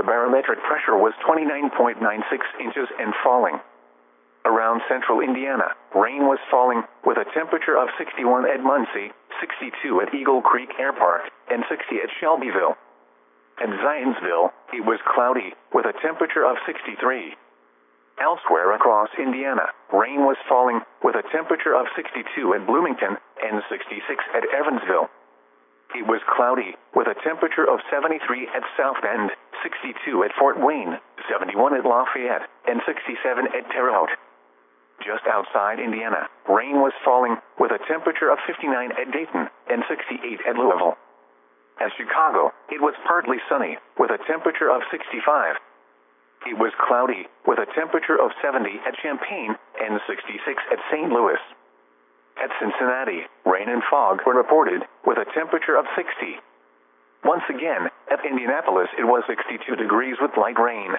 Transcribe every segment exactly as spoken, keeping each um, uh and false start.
barometric pressure was twenty-nine point nine six inches and falling. Around central Indiana, rain was falling, with a temperature of sixty-one at Muncie, sixty-two at Eagle Creek Air Park, and sixty at Shelbyville. At Zionsville, it was cloudy, with a temperature of sixty-three. Elsewhere across Indiana, rain was falling, with a temperature of sixty-two at Bloomington, and sixty-six at Evansville. It was cloudy, with a temperature of seventy-three at South Bend, sixty-two at Fort Wayne, seventy-one at Lafayette, and sixty-seven at Terre Haute. Just outside Indiana, rain was falling, with a temperature of fifty-nine at Dayton, and sixty-eight at Louisville. At Chicago, it was partly sunny, with a temperature of sixty-five. It was cloudy, with a temperature of seventy at Champaign, and sixty-six at Saint Louis. At Cincinnati, rain and fog were reported, with a temperature of sixty. Once again, at Indianapolis it was sixty-two degrees with light rain.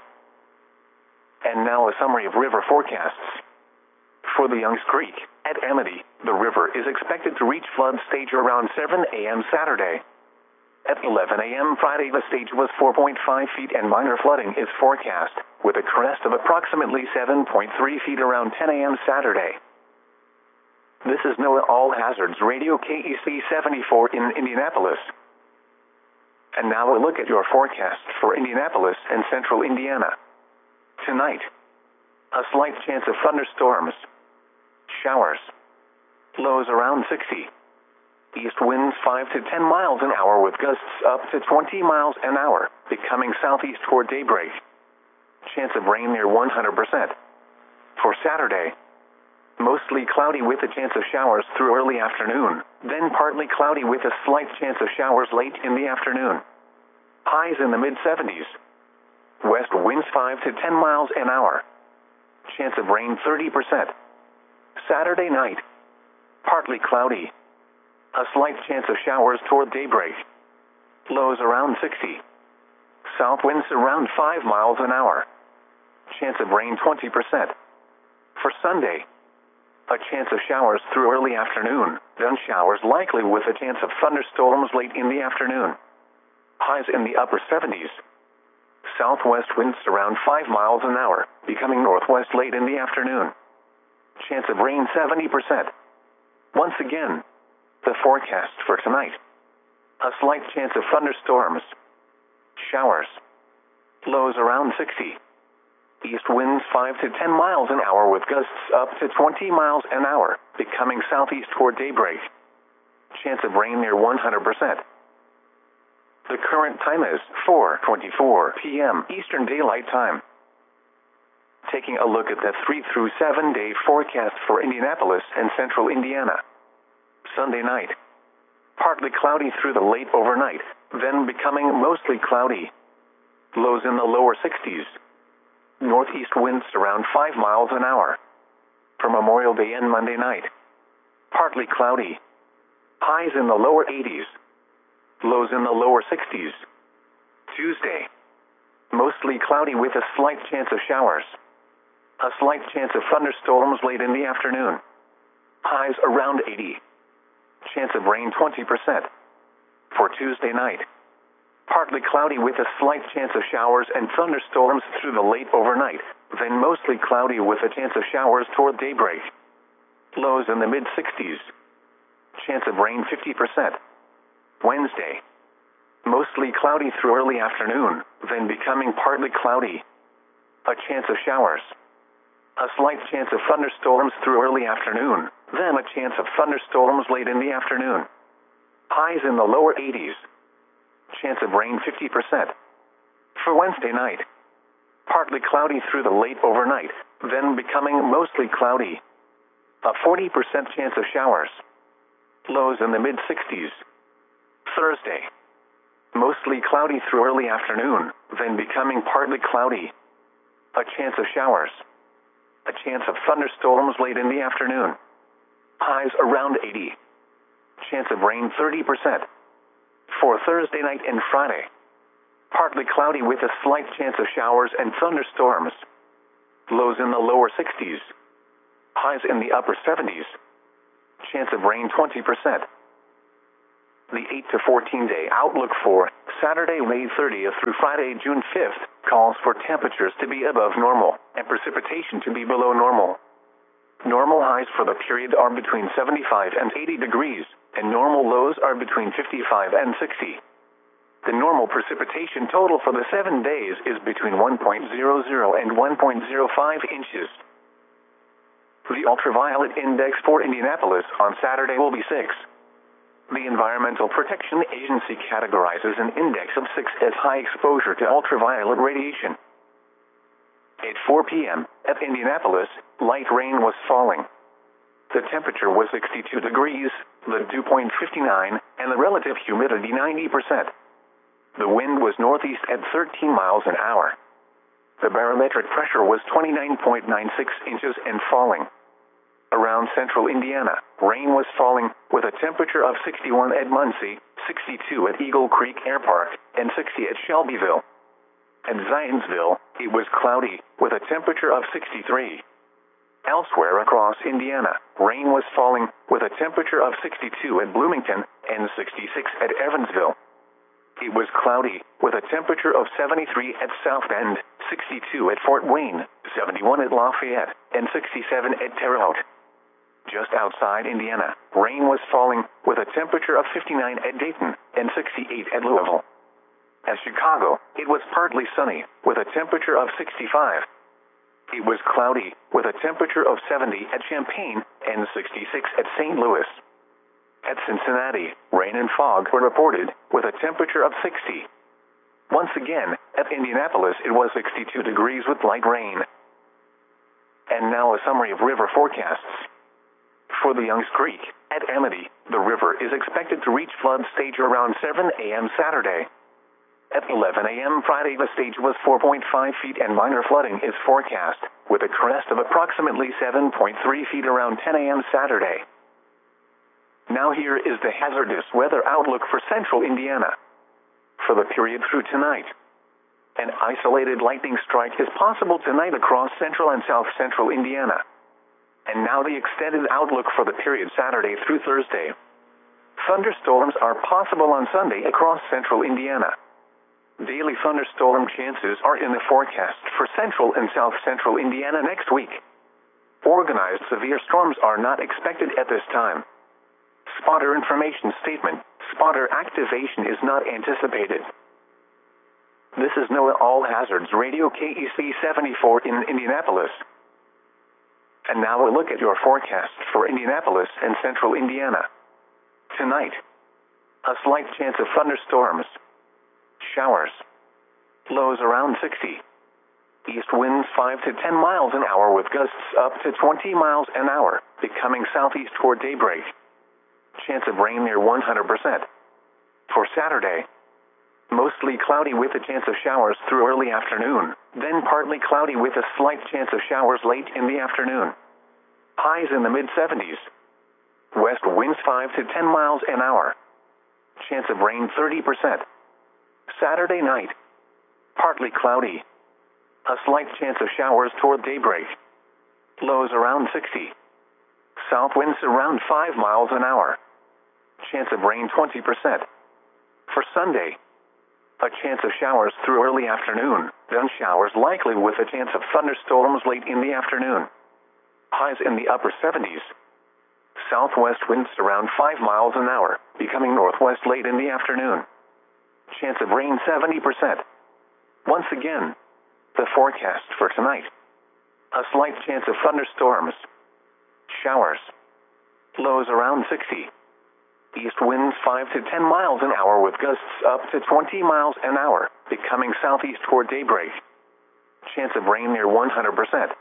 And now a summary of river forecasts. For the Youngs Creek, at Amity, the river is expected to reach flood stage around seven a m Saturday. At eleven a m Friday, the stage was four point five feet and minor flooding is forecast, with a crest of approximately seven point three feet around ten a m Saturday. This is NOAA All Hazards Radio K E C seventy-four in Indianapolis. And now a look at your forecast for Indianapolis and central Indiana. Tonight, a slight chance of thunderstorms. Showers. Lows around sixty. East winds five to ten miles an hour with gusts up to twenty miles an hour, becoming southeast toward daybreak. Chance of rain near one hundred percent. For Saturday, mostly cloudy with a chance of showers through early afternoon, then partly cloudy with a slight chance of showers late in the afternoon. Highs in the mid seventies. West winds five to ten miles an hour. Chance of rain thirty percent. Saturday night, partly cloudy. A slight chance of showers toward daybreak. Lows around sixty. South winds around five miles an hour. Chance of rain twenty percent. For Sunday, a chance of showers through early afternoon, then showers likely with a chance of thunderstorms late in the afternoon. Highs in the upper seventies. Southwest winds around five miles an hour, becoming northwest late in the afternoon. Chance of rain seventy percent. Once again, the forecast for tonight. A slight chance of thunderstorms. Showers. Lows around sixty. East winds five to ten miles an hour with gusts up to twenty miles an hour, becoming southeast toward daybreak. Chance of rain near one hundred percent. The current time is four twenty-four p m Eastern Daylight Time. Taking a look at the three through seven day forecast for Indianapolis and central Indiana. Sunday night, partly cloudy through the late overnight, then becoming mostly cloudy. Lows in the lower sixties. Northeast winds around five miles an hour. For Memorial Day and Monday night, partly cloudy. Highs in the lower eighties. Lows in the lower sixties. Tuesday, mostly cloudy with a slight chance of showers. A slight chance of thunderstorms late in the afternoon. Highs around eighty. Chance of rain twenty percent. For Tuesday night, partly cloudy with a slight chance of showers and thunderstorms through the late overnight, then mostly cloudy with a chance of showers toward daybreak. Lows in the mid sixties. Chance of rain fifty percent. Wednesday, mostly cloudy through early afternoon, then becoming partly cloudy. A chance of showers. A slight chance of thunderstorms through early afternoon, then a chance of thunderstorms late in the afternoon. Highs in the lower eighties. Chance of rain fifty percent. For Wednesday night, partly cloudy through the late overnight, then becoming mostly cloudy. A forty percent chance of showers. Lows in the mid sixties. Thursday, mostly cloudy through early afternoon, then becoming partly cloudy. A chance of showers. A chance of thunderstorms late in the afternoon. Highs around eighty. Chance of rain thirty percent. For Thursday night and Friday, partly cloudy with a slight chance of showers and thunderstorms. Lows in the lower sixties. Highs in the upper seventies. Chance of rain twenty percent. The eight to fourteen day outlook for Saturday, May thirtieth through Friday, June fifth, calls for temperatures to be above normal and precipitation to be below normal. Normal highs for the period are between seventy-five and eighty degrees, and normal lows are between fifty-five and sixty. The normal precipitation total for the seven days is between one point zero zero and one point zero five inches. The ultraviolet index for Indianapolis on Saturday will be six. The Environmental Protection Agency categorizes an index of six as high exposure to ultraviolet radiation. At four p m at Indianapolis, light rain was falling. The temperature was sixty-two degrees, the dew point fifty-nine, and the relative humidity ninety percent. The wind was northeast at thirteen miles an hour. The barometric pressure was twenty-nine point nine six inches and falling. Around central Indiana, rain was falling, with a temperature of sixty-one at Muncie, sixty-two at Eagle Creek Air Park, and sixty at Shelbyville. At Zionsville, it was cloudy, with a temperature of sixty-three. Elsewhere across Indiana, rain was falling, with a temperature of sixty-two at Bloomington and sixty-six at Evansville. It was cloudy, with a temperature of seventy-three at South Bend, sixty-two at Fort Wayne, seventy-one at Lafayette, and sixty-seven at Terre Haute. Just outside Indiana, rain was falling, with a temperature of fifty-nine at Dayton and sixty-eight at Louisville. At Chicago, it was partly sunny, with a temperature of sixty-five. It was cloudy, with a temperature of seventy at Champaign and sixty-six at Saint Louis. At Cincinnati, rain and fog were reported, with a temperature of sixty. Once again, at Indianapolis it was sixty-two degrees with light rain. And now a summary of river forecasts. For the Youngs Creek, at Amity, the river is expected to reach flood stage around seven a m Saturday. At eleven a m Friday, the stage was four point five feet and minor flooding is forecast, with a crest of approximately seven point three feet around ten a m Saturday. Now here is the hazardous weather outlook for central Indiana. For the period through tonight, an isolated lightning strike is possible tonight across central and south central Indiana. And now the extended outlook for the period Saturday through Thursday. Thunderstorms are possible on Sunday across central Indiana. Daily thunderstorm chances are in the forecast for central and south central Indiana next week. Organized severe storms are not expected at this time. Spotter information statement: spotter activation is not anticipated. This is NOAA All Hazards Radio K E C seventy-four in Indianapolis. And now a look at your forecast for Indianapolis and central Indiana. Tonight, a slight chance of thunderstorms. Showers. Lows around sixty. East winds five to ten miles an hour with gusts up to twenty miles an hour, becoming southeast toward daybreak. Chance of rain near one hundred percent. For Saturday, mostly cloudy with a chance of showers through early afternoon, then partly cloudy with a slight chance of showers late in the afternoon. Highs in the mid seventies. West winds five to ten miles an hour. Chance of rain thirty percent. Saturday night, partly cloudy. A slight chance of showers toward daybreak. Lows around sixty. South winds around five miles an hour. Chance of rain twenty percent. For Sunday, a chance of showers through early afternoon, then showers likely with a chance of thunderstorms late in the afternoon. Highs in the upper seventies. Southwest winds around five miles an hour, becoming northwest late in the afternoon. Chance of rain seventy percent. Once again, the forecast for tonight. A slight chance of thunderstorms. Showers. Lows around sixty. East winds five to ten miles an hour with gusts up to twenty miles an hour, becoming southeast toward daybreak. Chance of rain near one hundred percent.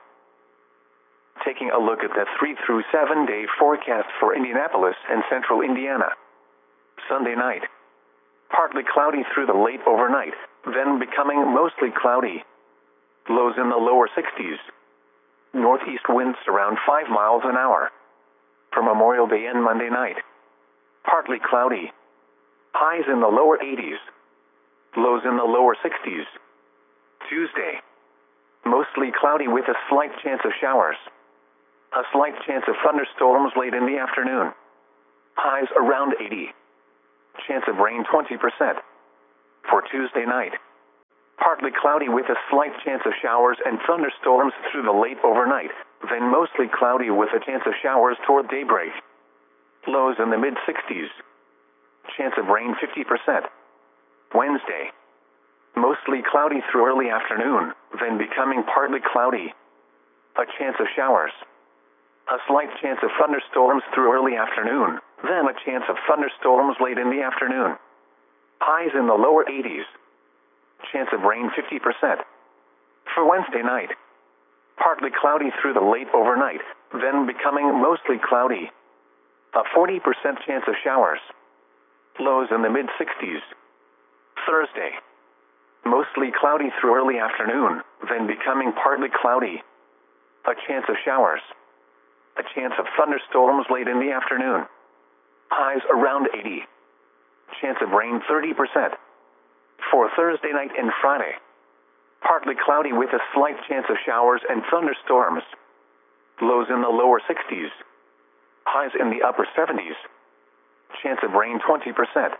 Taking a look at the three through seven day forecast for Indianapolis and central Indiana. Sunday night. Partly cloudy through the late overnight, then becoming mostly cloudy. Lows in the lower sixties. Northeast winds around five miles an hour. For Memorial Day and Monday night. Partly cloudy. Highs in the lower eighties. Lows in the lower sixties. Tuesday. Mostly cloudy with a slight chance of showers. A slight chance of thunderstorms late in the afternoon. Highs around eighty. Chance of rain twenty percent. For Tuesday night, partly cloudy with a slight chance of showers and thunderstorms through the late overnight, then mostly cloudy with a chance of showers toward daybreak. Lows in the mid sixties. Chance of rain fifty percent. Wednesday, mostly cloudy through early afternoon, then becoming partly cloudy. A chance of showers. A slight chance of thunderstorms through early afternoon, then a chance of thunderstorms late in the afternoon. Highs in the lower eighties. Chance of rain fifty percent. For Wednesday night, partly cloudy through the late overnight, then becoming mostly cloudy. A forty percent chance of showers. Lows in the mid sixties. Thursday, mostly cloudy through early afternoon, then becoming partly cloudy. A chance of showers. A chance of thunderstorms late in the afternoon. Highs around eighty. Chance of rain thirty percent. For Thursday night and Friday, partly cloudy with a slight chance of showers and thunderstorms. Lows in the lower sixties. Highs in the upper seventies. Chance of rain twenty percent.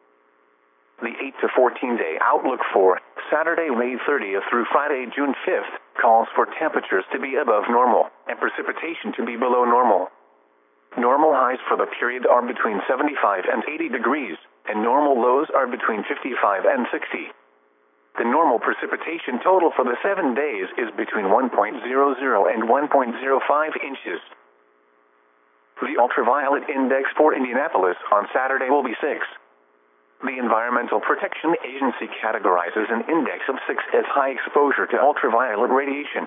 The eight to fourteen day outlook for Saturday, May thirtieth through Friday, June fifth, calls for temperatures to be above normal and precipitation to be below normal. Normal highs for the period are between seventy-five and eighty degrees, and normal lows are between fifty-five and sixty. The normal precipitation total for the seven days is between one point zero zero and one point zero five inches. The ultraviolet index for Indianapolis on Saturday will be six. The Environmental Protection Agency categorizes an index of six as high exposure to ultraviolet radiation.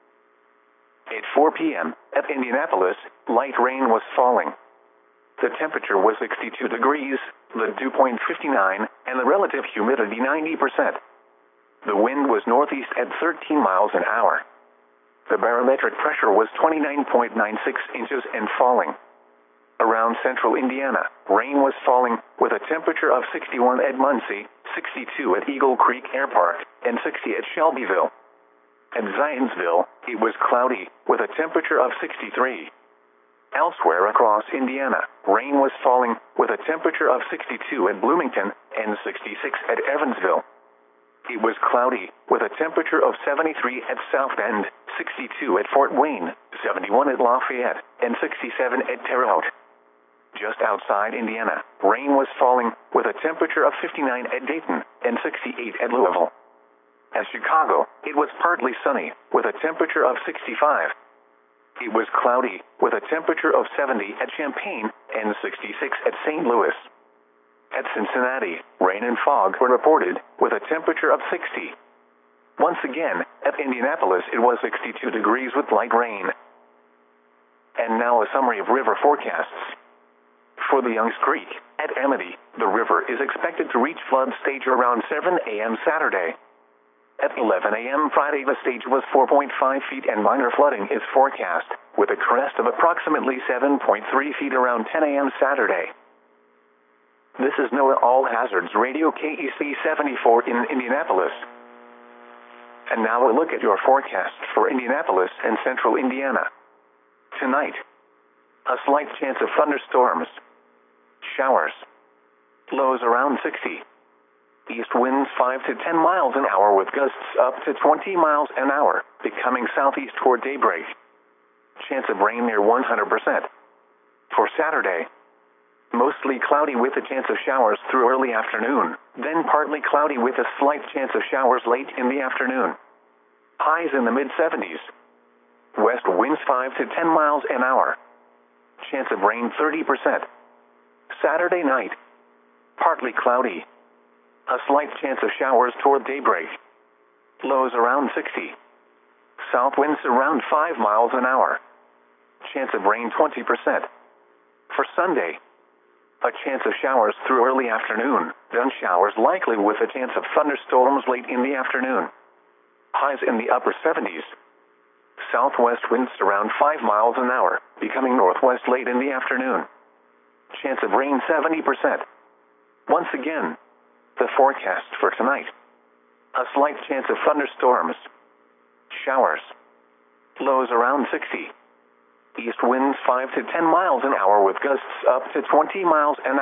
At four p m at Indianapolis, light rain was falling. The temperature was sixty-two degrees, the dew point fifty-nine, and the relative humidity ninety percent. The wind was northeast at thirteen miles an hour. The barometric pressure was twenty-nine point nine six inches and falling. Around central Indiana, rain was falling, with a temperature of sixty-one at Muncie, sixty-two at Eagle Creek Air Park, and sixty at Shelbyville. At Zionsville, it was cloudy, with a temperature of sixty-three. Elsewhere across Indiana, rain was falling, with a temperature of sixty-two at Bloomington, and sixty-six at Evansville. It was cloudy, with a temperature of seventy-three at South Bend, sixty-two at Fort Wayne, seventy-one at Lafayette, and sixty-seven at Terre Haute. Just outside Indiana, rain was falling, with a temperature of fifty-nine at Dayton, and sixty-eight at Louisville. At Chicago, it was partly sunny, with a temperature of sixty-five. It was cloudy, with a temperature of seventy at Champaign, and sixty-six at Saint Louis. At Cincinnati, rain and fog were reported, with a temperature of sixty. Once again, at Indianapolis it was sixty-two degrees with light rain. And now a summary of river forecasts. For the Youngs Creek, at Amity, the river is expected to reach flood stage around seven a m Saturday. At eleven a m Friday, the stage was four point five feet and minor flooding is forecast, with a crest of approximately seven point three feet around ten a m Saturday. This is NOAA All Hazards Radio K E C seventy-four in Indianapolis. And now a look at your forecast for Indianapolis and central Indiana. Tonight, a slight chance of thunderstorms. Showers. Lows around sixty. East winds five to ten miles an hour with gusts up to twenty miles an hour, becoming southeast toward daybreak. Chance of rain near one hundred percent. For Saturday, mostly cloudy with a chance of showers through early afternoon, then partly cloudy with a slight chance of showers late in the afternoon. Highs in the mid seventies. West winds five to ten miles an hour. Chance of rain thirty percent. Saturday night, partly cloudy. A slight chance of showers toward daybreak. Lows around sixty. South winds around five miles an hour. Chance of rain twenty percent. For Sunday, a chance of showers through early afternoon, then showers likely with a chance of thunderstorms late in the afternoon. Highs in the upper seventies. Southwest winds around five miles an hour, becoming northwest late in the afternoon. Chance of rain seventy percent. Once again, the forecast for tonight. A slight chance of thunderstorms. Showers. Lows around sixty. East winds five to ten miles an hour with gusts up to twenty miles an hour,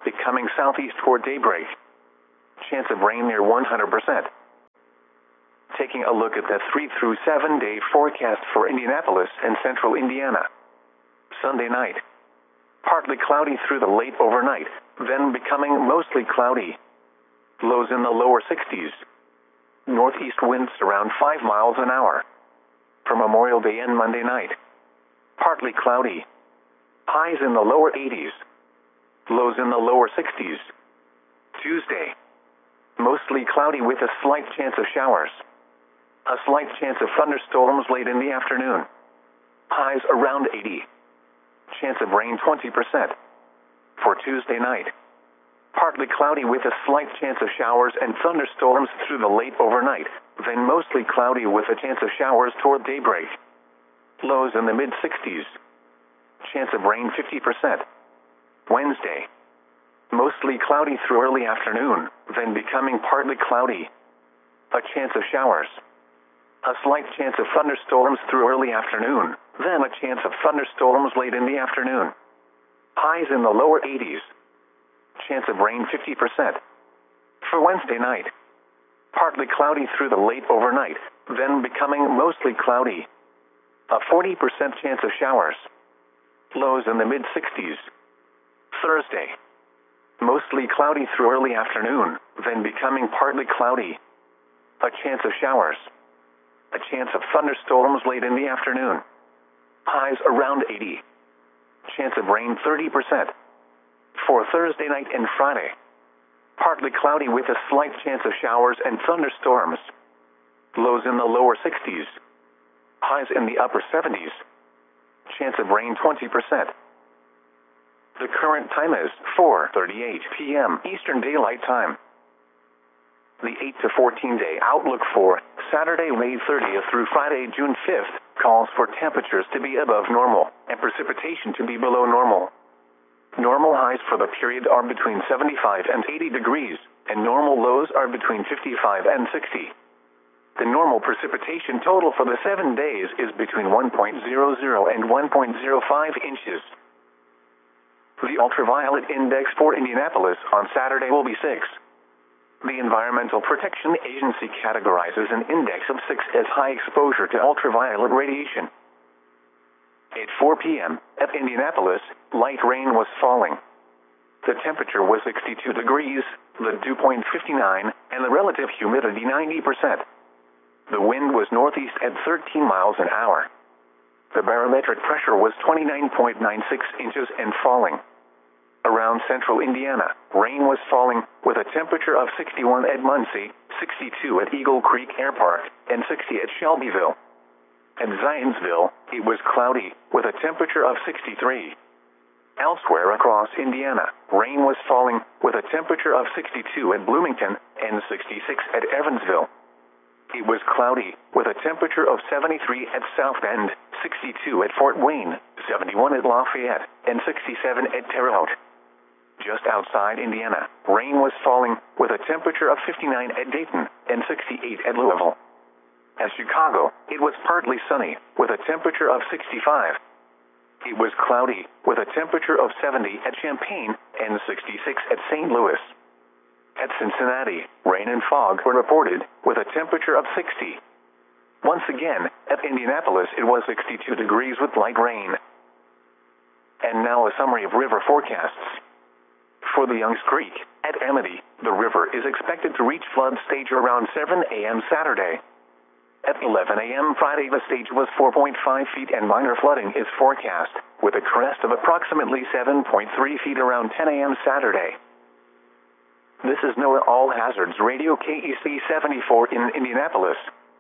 becoming southeast toward daybreak. Chance of rain near one hundred percent. Taking a look at the three through seven day forecast for Indianapolis and central Indiana. Sunday night. Partly cloudy through the late overnight, then becoming mostly cloudy. Lows in the lower sixties. Northeast winds around five miles an hour. For Memorial Day and Monday night. Partly cloudy. Highs in the lower eighties. Lows in the lower sixties. Tuesday. Mostly cloudy with a slight chance of showers. A slight chance of thunderstorms late in the afternoon. Highs around eighty. Chance of rain twenty percent. For Tuesday night. Partly cloudy with a slight chance of showers and thunderstorms through the late overnight, then mostly cloudy with a chance of showers toward daybreak. Lows in the mid sixties. Chance of rain fifty percent. Wednesday. Mostly cloudy through early afternoon, then becoming partly cloudy. A chance of showers. A slight chance of thunderstorms through early afternoon, then a chance of thunderstorms late in the afternoon. Highs in the lower eighties. Chance of rain fifty percent. For Wednesday night. Partly cloudy through the late overnight, then becoming mostly cloudy. A forty percent chance of showers. Lows in the mid sixties. Thursday. Mostly cloudy through early afternoon, then becoming partly cloudy. A chance of showers. A chance of thunderstorms late in the afternoon. Highs around eighty. Chance of rain thirty percent. For Thursday night and Friday. Partly cloudy with a slight chance of showers and thunderstorms. Lows in the lower sixties. Highs in the upper seventies. Chance of rain twenty percent. The current time is four thirty-eight p m Eastern Daylight Time. The eight to fourteen day outlook for Saturday, May thirtieth through Friday, June fifth, calls for temperatures to be above normal and precipitation to be below normal. Normal highs for the period are between seventy-five and eighty degrees, and normal lows are between fifty-five and sixty. The normal precipitation total for the seven days is between one point zero zero and one point zero five inches. The ultraviolet index for Indianapolis on Saturday will be six. The Environmental Protection Agency categorizes an index of six as high exposure to ultraviolet radiation. At four p m at Indianapolis, light rain was falling. The temperature was sixty-two degrees, the dew point fifty-nine, and the relative humidity ninety percent. The wind was northeast at thirteen miles an hour. The barometric pressure was twenty-nine point nine six inches and falling. Around central Indiana, rain was falling, with a temperature of sixty-one at Muncie, sixty-two at Eagle Creek Air Park, and sixty at Shelbyville. At Zionsville, it was cloudy, with a temperature of sixty-three. Elsewhere across Indiana, rain was falling, with a temperature of sixty-two at Bloomington, and sixty-six at Evansville. It was cloudy, with a temperature of seventy-three at South Bend, sixty-two at Fort Wayne, seventy-one at Lafayette, and sixty-seven at Terre Haute. Just outside Indiana, rain was falling, with a temperature of fifty-nine at Dayton, and sixty-eight at Louisville. At Chicago, it was partly sunny, with a temperature of sixty-five. It was cloudy, with a temperature of seventy at Champaign, and sixty-six at Saint Louis. At Cincinnati, rain and fog were reported, with a temperature of sixty. Once again, at Indianapolis it was sixty-two degrees with light rain. And now a summary of river forecasts. For the Youngs Creek, at Amity, the river is expected to reach flood stage around seven a m Saturday. At eleven a m Friday, the stage was four point five feet and minor flooding is forecast, with a crest of approximately seven point three feet around ten a m Saturday. This is NOAA All Hazards Radio K E C seventy-four in Indianapolis.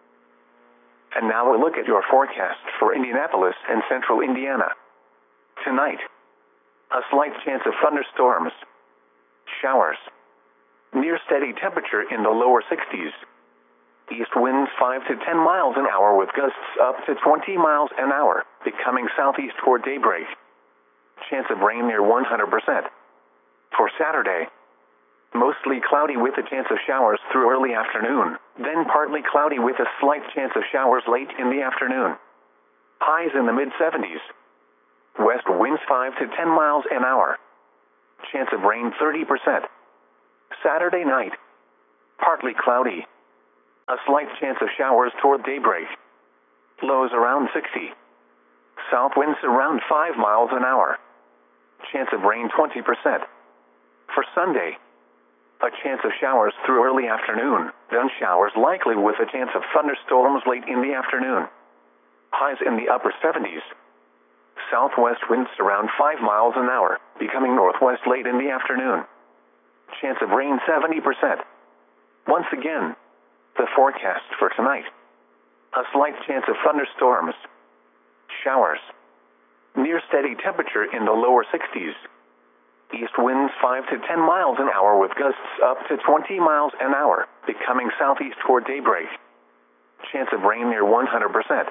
And now a look at your forecast for Indianapolis and central Indiana. Tonight, a slight chance of thunderstorms. Showers. Near steady temperature in the lower sixties. East winds five to ten miles an hour with gusts up to twenty miles an hour, becoming southeast toward daybreak. Chance of rain near one hundred percent. For Saturday, mostly cloudy with a chance of showers through early afternoon, then partly cloudy with a slight chance of showers late in the afternoon. Highs in the mid seventies. West winds five to ten miles an hour. Chance of rain thirty percent. Saturday night. Partly cloudy. A slight chance of showers toward daybreak. Lows around sixty. South winds around five miles an hour. Chance of rain twenty percent. For Sunday. A chance of showers through early afternoon, then showers likely with a chance of thunderstorms late in the afternoon. Highs in the upper seventies. Southwest winds around five miles an hour, becoming northwest late in the afternoon. Chance of rain seventy percent. Once again, the forecast for tonight. A slight chance of thunderstorms. Showers. Near steady temperature in the lower sixties. East winds five to ten miles an hour with gusts up to twenty miles an hour, becoming southeast toward daybreak. Chance of rain near one hundred percent.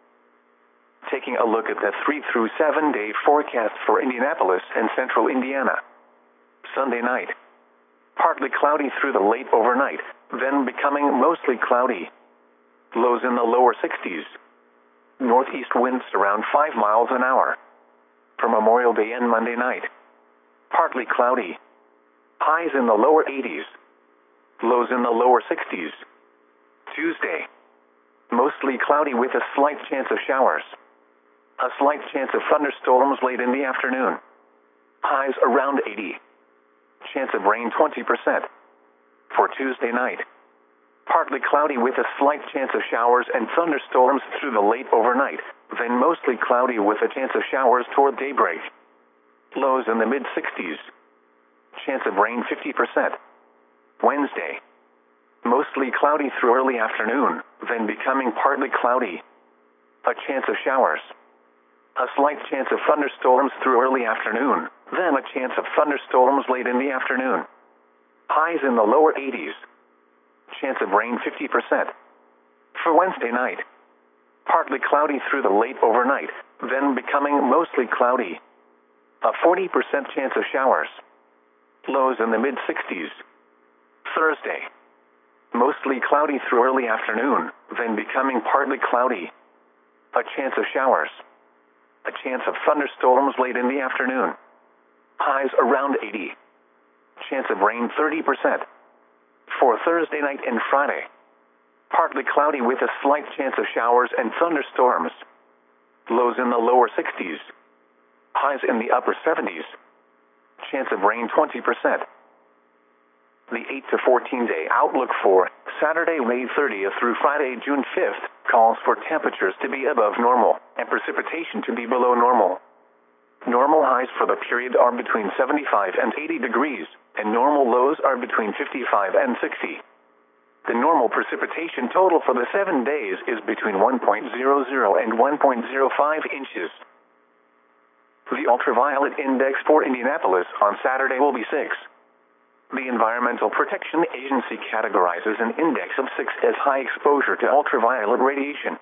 Taking a look at the three through seven day forecast for Indianapolis and central Indiana. Sunday night. Partly cloudy through the late overnight, then becoming mostly cloudy. Lows in the lower sixties. Northeast winds around five miles an hour. For Memorial Day and Monday night. Partly cloudy. Highs in the lower eighties. Lows in the lower sixties. Tuesday. Mostly cloudy with a slight chance of showers. A slight chance of thunderstorms late in the afternoon. Highs around eighty. Chance of rain twenty percent. For Tuesday night. Partly cloudy with a slight chance of showers and thunderstorms through the late overnight, then mostly cloudy with a chance of showers toward daybreak. Lows in the mid sixties. Chance of rain fifty percent. Wednesday. Mostly cloudy through early afternoon, then becoming partly cloudy. A chance of showers. A slight chance of thunderstorms through early afternoon, then a chance of thunderstorms late in the afternoon. Highs in the lower eighties. Chance of rain fifty percent. For Wednesday night. Partly cloudy through the late overnight, then becoming mostly cloudy. A forty percent chance of showers. Lows in the mid sixties. Thursday. Mostly cloudy through early afternoon, then becoming partly cloudy. A chance of showers. A chance of thunderstorms late in the afternoon. Highs around eighty. Chance of rain thirty percent. For Thursday night and Friday. Partly cloudy with a slight chance of showers and thunderstorms. Lows in the lower sixties. Highs in the upper seventies. Chance of rain twenty percent. The eight to fourteen day outlook for Saturday, May thirtieth through Friday, June fifth, calls for temperatures to be above normal and precipitation to be below normal. Normal highs for the period are between seventy-five and eighty degrees, and normal lows are between fifty-five and sixty. The normal precipitation total for the seven days is between one point zero zero and one point zero five inches. The ultraviolet index for Indianapolis on Saturday will be six. The Environmental Protection Agency categorizes an index of six as high exposure to ultraviolet radiation.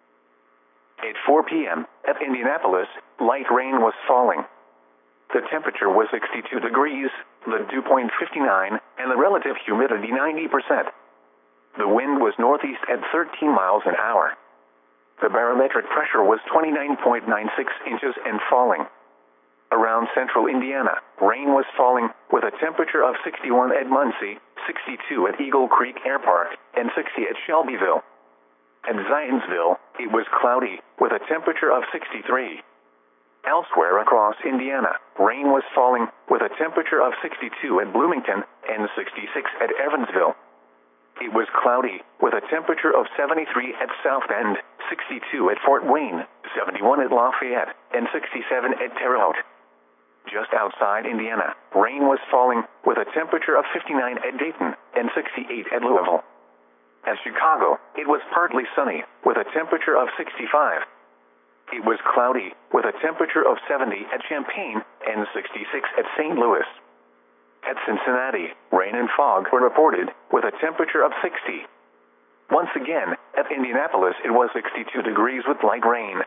At four p m at Indianapolis, light rain was falling. The temperature was sixty-two degrees, the dew point fifty-nine, and the relative humidity ninety percent. The wind was northeast at thirteen miles an hour. The barometric pressure was twenty-nine point nine six inches and falling. Around central Indiana, rain was falling, with a temperature of sixty-one at Muncie, sixty-two at Eagle Creek Air Park, and sixty at Shelbyville. At Zionsville, it was cloudy, with a temperature of sixty-three. Elsewhere across Indiana, rain was falling, with a temperature of sixty-two at Bloomington, and sixty-six at Evansville. It was cloudy, with a temperature of seventy-three at South Bend, sixty-two at Fort Wayne, seventy-one at Lafayette, and sixty-seven at Terre Haute. Just outside Indiana, rain was falling, with a temperature of fifty-nine at Dayton, and sixty-eight at Louisville. At Chicago, it was partly sunny, with a temperature of sixty-five. It was cloudy, with a temperature of seventy at Champaign, and sixty-six at Saint Louis. At Cincinnati, rain and fog were reported, with a temperature of sixty. Once again, at Indianapolis it was sixty-two degrees with light rain.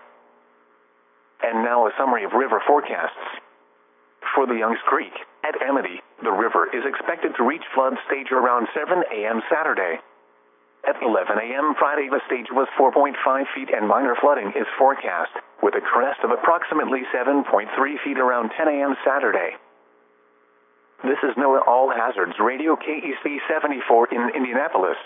And now a summary of river forecasts. For the Youngs Creek, at Amity, the river is expected to reach flood stage around seven a m Saturday. At eleven a m Friday, the stage was four point five feet and minor flooding is forecast, with a crest of approximately seven point three feet around ten a m Saturday. This is NOAA All Hazards Radio K E C seventy-four in Indianapolis.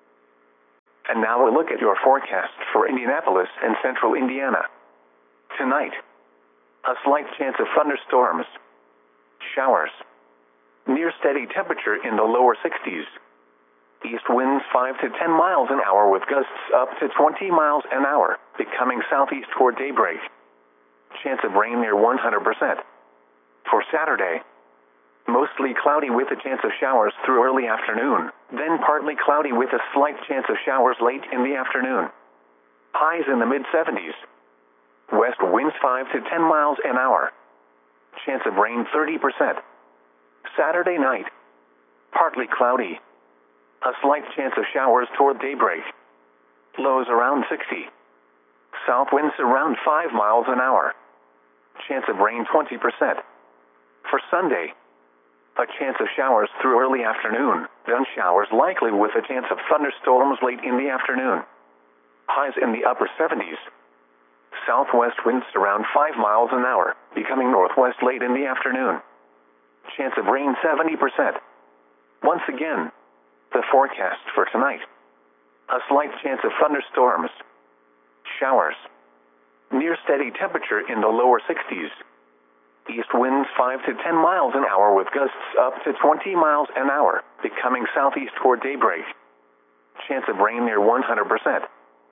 And now a look at your forecast for Indianapolis and central Indiana. Tonight, a slight chance of thunderstorms, showers, near steady temperature in the lower sixties. East winds five to ten miles an hour with gusts up to twenty miles an hour, becoming southeast toward daybreak. Chance of rain near one hundred percent. For Saturday, mostly cloudy with a chance of showers through early afternoon, then partly cloudy with a slight chance of showers late in the afternoon. Highs in the mid seventies. West winds five to ten miles an hour. Chance of rain thirty percent. Saturday night, partly cloudy. A slight chance of showers toward daybreak. Lows around sixty. South winds around five miles an hour. Chance of rain twenty percent. For Sunday, a chance of showers through early afternoon, then showers likely with a chance of thunderstorms late in the afternoon. Highs in the upper seventies. Southwest winds around five miles an hour, becoming northwest late in the afternoon. Chance of rain seventy percent. Once again, the forecast for tonight. A slight chance of thunderstorms, showers, near steady temperature in the lower sixties. East winds five to ten miles an hour with gusts up to twenty miles an hour, becoming southeast toward daybreak. Chance of rain near one hundred percent.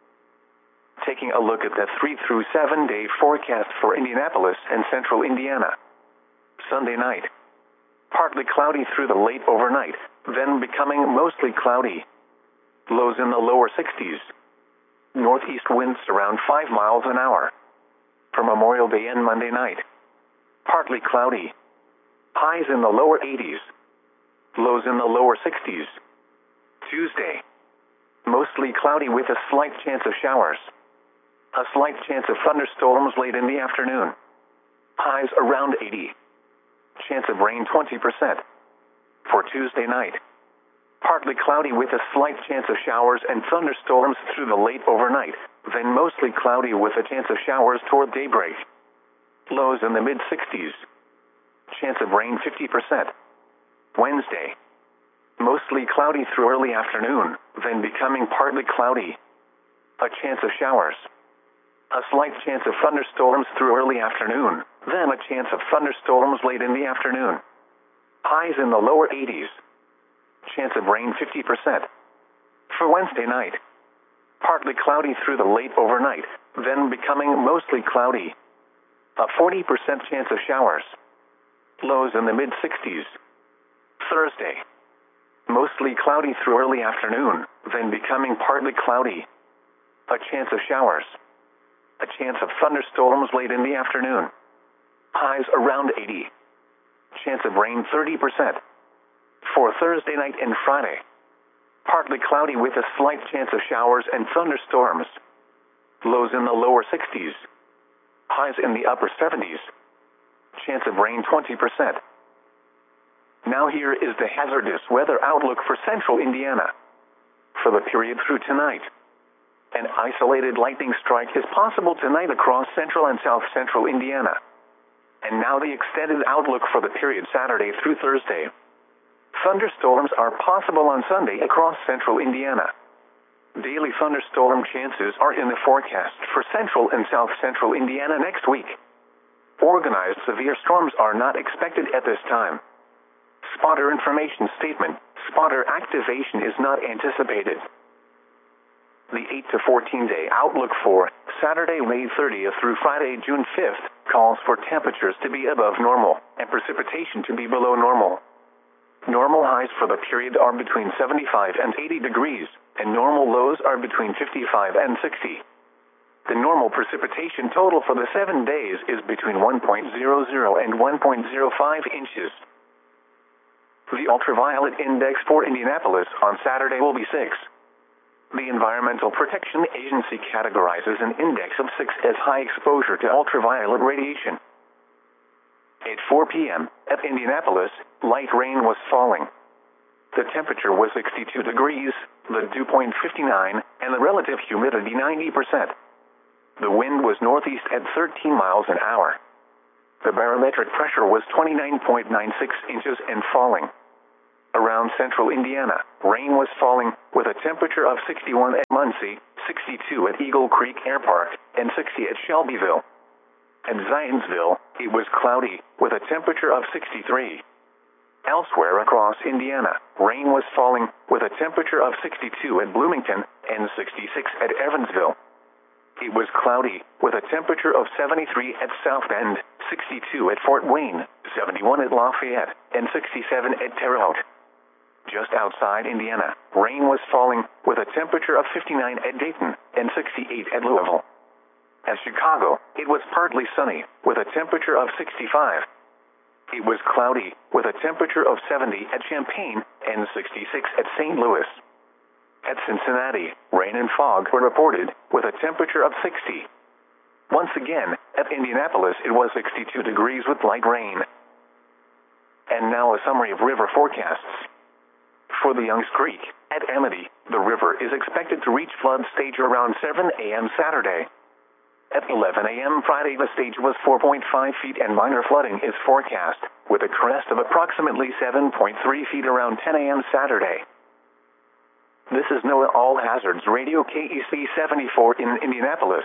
Taking a look at the three through seven day forecast for Indianapolis and central Indiana. Sunday night, partly cloudy through the late overnight, then becoming mostly cloudy. Lows in the lower sixties. Northeast winds around five miles an hour. For Memorial Day and Monday night, partly cloudy. Highs in the lower eighties. Lows in the lower sixties. Tuesday, mostly cloudy with a slight chance of showers. A slight chance of thunderstorms late in the afternoon. Highs around eighty. Chance of rain twenty percent. For Tuesday night, partly cloudy with a slight chance of showers and thunderstorms through the late overnight, then mostly cloudy with a chance of showers toward daybreak. Lows in the mid sixties. Chance of rain fifty percent. Wednesday, mostly cloudy through early afternoon, then becoming partly cloudy. A chance of showers. A slight chance of thunderstorms through early afternoon, then a chance of thunderstorms late in the afternoon. Highs in the lower eighties. Chance of rain fifty percent. For Wednesday night, partly cloudy through the late overnight, then becoming mostly cloudy. A forty percent chance of showers. Lows in the mid sixties. Thursday, mostly cloudy through early afternoon, then becoming partly cloudy. A chance of showers. A chance of thunderstorms late in the afternoon. Highs around eighty. Chance of rain thirty percent. For Thursday night and Friday, partly cloudy with a slight chance of showers and thunderstorms. Lows in the lower sixties. Highs in the upper seventies. Chance of rain twenty percent. Now here is the hazardous weather outlook for central Indiana. For the period through tonight, an isolated lightning strike is possible tonight across central and south central Indiana. And now the extended outlook for the period Saturday through Thursday. Thunderstorms are possible on Sunday across central Indiana. Daily thunderstorm chances are in the forecast for central and south central Indiana next week. Organized severe storms are not expected at this time. Spotter information statement: spotter activation is not anticipated. The eight to fourteen day outlook for Saturday, May thirtieth through Friday, June fifth, calls for temperatures to be above normal and precipitation to be below normal. Normal highs for the period are between seventy-five and eighty degrees, and normal lows are between fifty-five and sixty. The normal precipitation total for the seven days is between one point zero zero and one point zero five inches. The ultraviolet index for Indianapolis on Saturday will be six. The Environmental Protection Agency categorizes an index of six as high exposure to ultraviolet radiation. At four p m at Indianapolis, light rain was falling. The temperature was sixty-two degrees, the dew point fifty-nine, and the relative humidity ninety percent. The wind was northeast at thirteen miles an hour. The barometric pressure was twenty-nine point nine six inches and falling. Around central Indiana, rain was falling, with a temperature of sixty-one at Muncie, sixty-two at Eagle Creek Air Park, and sixty at Shelbyville. At Zionsville, it was cloudy, with a temperature of sixty-three. Elsewhere across Indiana, rain was falling, with a temperature of sixty-two at Bloomington, and sixty-six at Evansville. It was cloudy, with a temperature of seventy-three at South Bend, sixty-two at Fort Wayne, seventy-one at Lafayette, and sixty-seven at Terre Haute. Just outside Indiana, rain was falling, with a temperature of fifty-nine at Dayton, and sixty-eight at Louisville. At Chicago, it was partly sunny, with a temperature of sixty-five. It was cloudy, with a temperature of seventy at Champaign, and sixty-six at Saint Louis. At Cincinnati, rain and fog were reported, with a temperature of sixty. Once again, at Indianapolis it was sixty-two degrees with light rain. And now a summary of river forecasts. For the Youngs Creek, at Amity, the river is expected to reach flood stage around seven a m Saturday. At eleven a m Friday the stage was four point five feet and minor flooding is forecast, with a crest of approximately seven point three feet around ten a m Saturday. This is NOAA All Hazards Radio K E C seventy-four in Indianapolis.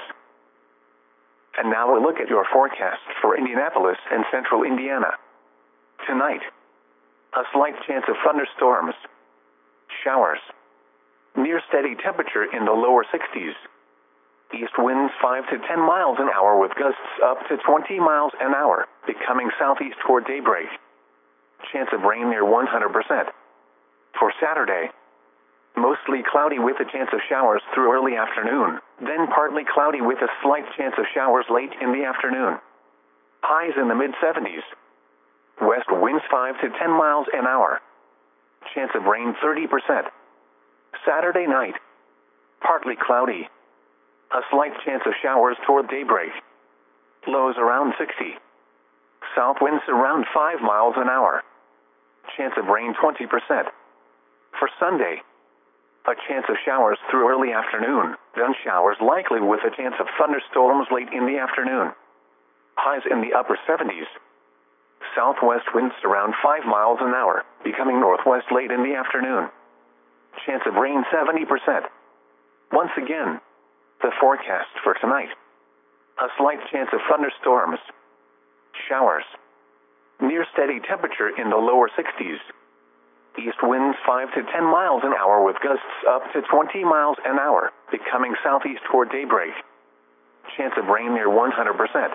And now a look at your forecast for Indianapolis and central Indiana. Tonight, a slight chance of thunderstorms. Showers. Near steady temperature in the lower sixties. East winds five to ten miles an hour with gusts up to twenty miles an hour, becoming southeast toward daybreak. Chance of rain near one hundred percent. For Saturday, mostly cloudy with a chance of showers through early afternoon, then partly cloudy with a slight chance of showers late in the afternoon. Highs in the mid seventies. West winds five to ten miles an hour. Chance of rain thirty percent. Saturday night, partly cloudy. A slight chance of showers toward daybreak. Lows around sixty. South winds around five miles an hour. Chance of rain twenty percent. For Sunday, a chance of showers through early afternoon, then showers likely with a chance of thunderstorms late in the afternoon. Highs in the upper seventies. Southwest winds around five miles an hour, becoming northwest late in the afternoon. Chance of rain seventy percent. Once again, the forecast for tonight. A slight chance of thunderstorms. Showers. Near steady temperature in the lower sixties. East winds five to ten miles an hour with gusts up to twenty miles an hour, becoming southeast toward daybreak. Chance of rain near one hundred percent.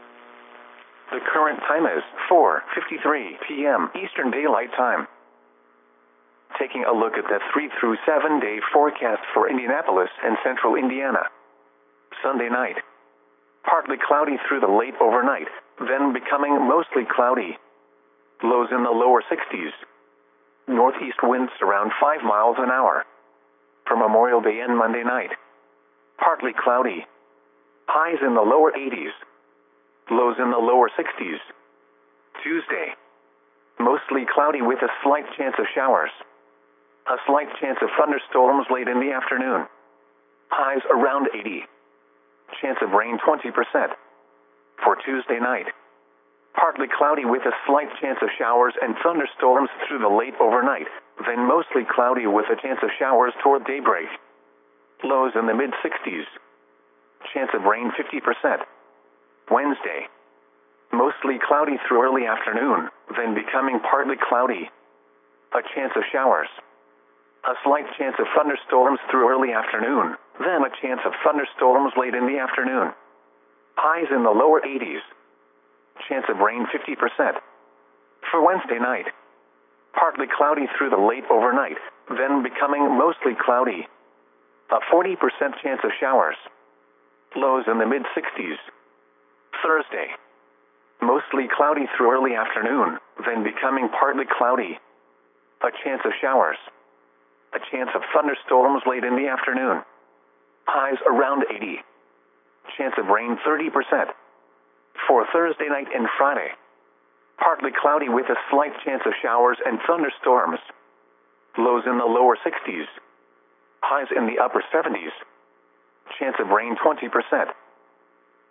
The current time is four fifty-three p m Eastern Daylight Time. Taking a look at the three through seven day forecast for Indianapolis and central Indiana. Sunday night, partly cloudy through the late overnight, then becoming mostly cloudy. Lows in the lower sixties. Northeast winds around five miles an hour. For Memorial Day and Monday night, partly cloudy. Highs in the lower eighties. Lows in the lower sixties. Tuesday, mostly cloudy with a slight chance of showers. A slight chance of thunderstorms late in the afternoon. Highs around eighty. Chance of rain twenty percent. For Tuesday night, partly cloudy with a slight chance of showers and thunderstorms through the late overnight, then mostly cloudy with a chance of showers toward daybreak. Lows in the mid sixties. Chance of rain fifty percent. Wednesday, mostly cloudy through early afternoon, then becoming partly cloudy. A chance of showers. A slight chance of thunderstorms through early afternoon, then a chance of thunderstorms late in the afternoon. Highs in the lower eighties. Chance of rain fifty percent. For Wednesday night, partly cloudy through the late overnight, then becoming mostly cloudy. A forty percent chance of showers. Lows in the mid sixties. Thursday, mostly cloudy through early afternoon, then becoming partly cloudy. A chance of showers. A chance of thunderstorms late in the afternoon. Highs around eighty. Chance of rain thirty percent. For Thursday night and Friday, partly cloudy with a slight chance of showers and thunderstorms. Lows in the lower sixties. Highs in the upper seventies. Chance of rain twenty percent.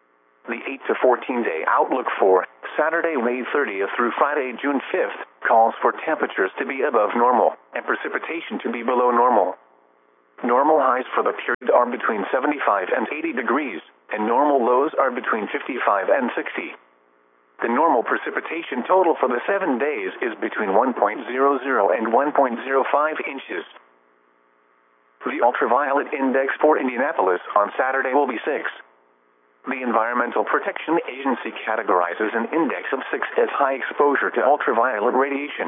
The eight to fourteen day outlook for Saturday, May thirtieth through Friday, June fifth, calls for temperatures to be above normal and precipitation to be below normal. Normal highs for the period are between seventy-five and eighty degrees, and normal lows are between fifty-five and sixty. The normal precipitation total for the seven days is between one point zero zero and one point zero five inches. The ultraviolet index for Indianapolis on Saturday will be six. The Environmental Protection Agency categorizes an index of six as high exposure to ultraviolet radiation.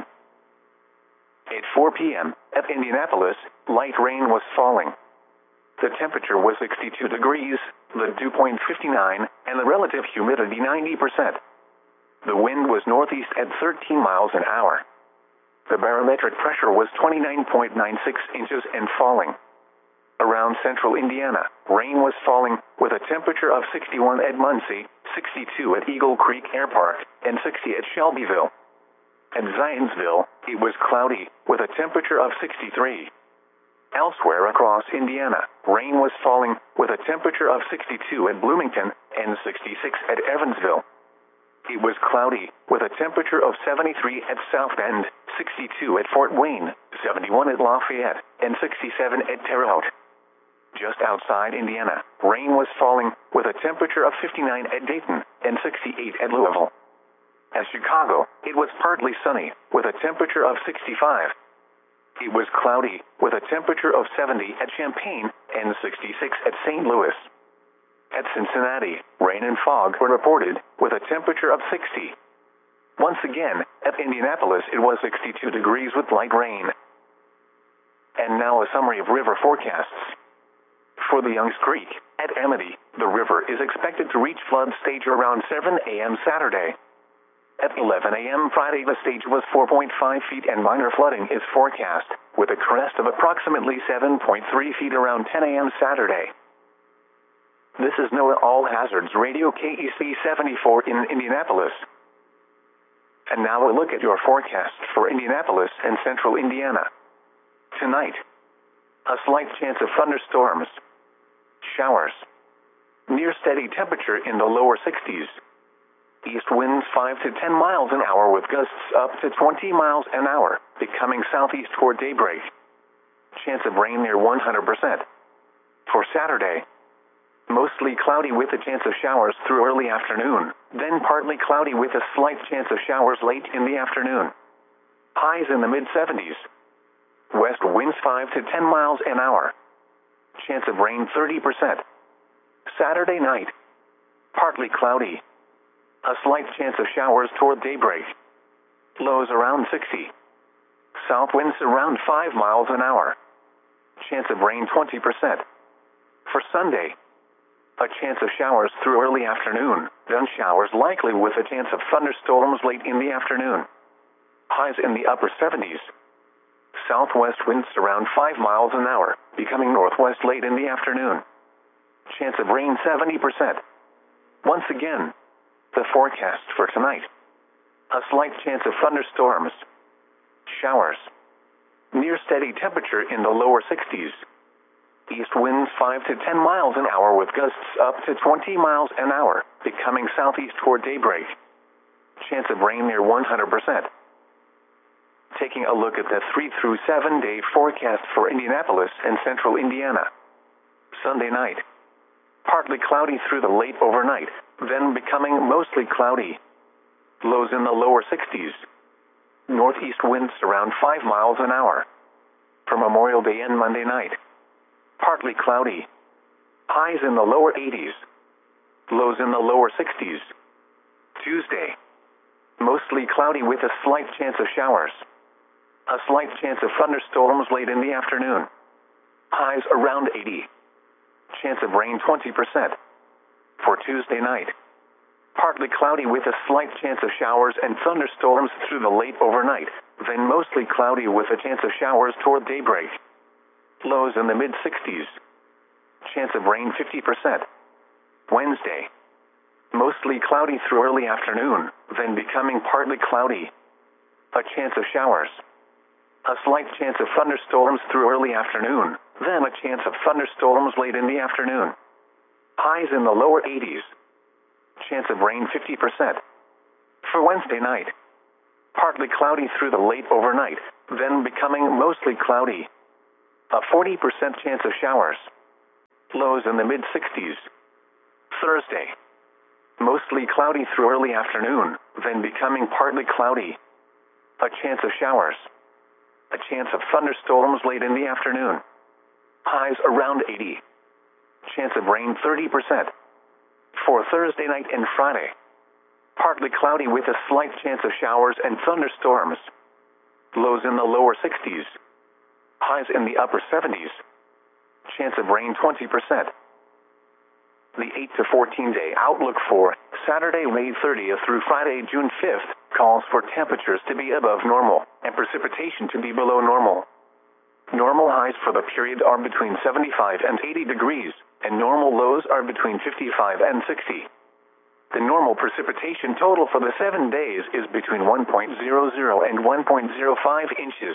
At four p m at Indianapolis, light rain was falling. The temperature was sixty-two degrees, the dew point fifty-nine, and the relative humidity ninety percent. The wind was northeast at thirteen miles an hour. The barometric pressure was twenty-nine point nine six inches and falling. Around central Indiana, rain was falling, with a temperature of sixty-one at Muncie, sixty-two at Eagle Creek Air Park, and sixty at Shelbyville. At Zionsville, it was cloudy, with a temperature of sixty-three. Elsewhere across Indiana, rain was falling, with a temperature of sixty-two at Bloomington, and sixty-six at Evansville. It was cloudy, with a temperature of seventy-three at South Bend, sixty-two at Fort Wayne, seventy-one at Lafayette, and sixty-seven at Terre Haute. Just outside Indiana, rain was falling, with a temperature of fifty-nine at Dayton, and sixty-eight at Louisville. At Chicago, it was partly sunny, with a temperature of sixty-five. It was cloudy, with a temperature of seventy at Champaign, and sixty-six at Saint Louis. At Cincinnati, rain and fog were reported, with a temperature of sixty. Once again, at Indianapolis it was sixty-two degrees with light rain. And now a summary of river forecasts. For the Youngs Creek, at Amity, the river is expected to reach flood stage around seven a m Saturday. At eleven a m Friday the stage was four point five feet and minor flooding is forecast, with a crest of approximately seven point three feet around ten a m Saturday. This is NOAA All Hazards Radio K E C seventy-four in Indianapolis. And now a look at your forecast for Indianapolis and central Indiana. Tonight, a slight chance of thunderstorms. Showers. Near steady temperature in the lower sixties. East winds five to ten miles an hour with gusts up to twenty miles an hour, becoming southeast toward daybreak. Chance of rain near one hundred percent. For Saturday, mostly cloudy with a chance of showers through early afternoon, then partly cloudy with a slight chance of showers late in the afternoon. Highs in the mid seventies. West winds five to ten miles an hour. Chance of rain thirty percent. Saturday night, partly cloudy. A slight chance of showers toward daybreak. Lows around sixty. South winds around five miles an hour. Chance of rain twenty percent. For Sunday, a chance of showers through early afternoon, then showers likely with a chance of thunderstorms late in the afternoon. Highs in the upper seventies. Southwest winds around five miles an hour, becoming northwest late in the afternoon. Chance of rain seventy percent. Once again, the forecast for tonight. A slight chance of thunderstorms. Showers. Near steady temperature in the lower sixties. East winds five to ten miles an hour with gusts up to twenty miles an hour, becoming southeast toward daybreak. Chance of rain near one hundred percent. Taking a look at the three through seven day forecast for Indianapolis and central Indiana. Sunday night. Partly cloudy through the late overnight, then becoming mostly cloudy. Lows in the lower sixties. Northeast winds around five miles an hour. For Memorial Day and Monday night. Partly cloudy. Highs in the lower eighties. Lows in the lower sixties. Tuesday. Mostly cloudy with a slight chance of showers. A slight chance of thunderstorms late in the afternoon. Highs around eighty. Chance of rain twenty percent. For Tuesday night. Partly cloudy with a slight chance of showers and thunderstorms through the late overnight, then mostly cloudy with a chance of showers toward daybreak. Lows in the mid sixties. Chance of rain fifty percent. Wednesday. Mostly cloudy through early afternoon, then becoming partly cloudy. A chance of showers. A slight chance of thunderstorms through early afternoon, then a chance of thunderstorms late in the afternoon. Highs in the lower eighties. Chance of rain fifty percent. For Wednesday night, partly cloudy through the late overnight, then becoming mostly cloudy. A forty percent chance of showers. Lows in the mid sixties. Thursday, mostly cloudy through early afternoon, then becoming partly cloudy. A chance of showers. A chance of thunderstorms late in the afternoon. Highs around eighty. Chance of rain thirty percent. For Thursday night and Friday, partly cloudy with a slight chance of showers and thunderstorms. Lows in the lower sixties. Highs in the upper seventies. Chance of rain twenty percent. The eight to fourteen day outlook for Saturday, May thirtieth through Friday, June fifth, calls for temperatures to be above normal and precipitation to be below normal. Normal highs for the period are between seventy-five and eighty degrees, and normal lows are between fifty-five and sixty. The normal precipitation total for the seven days is between one point zero zero and one point zero five inches.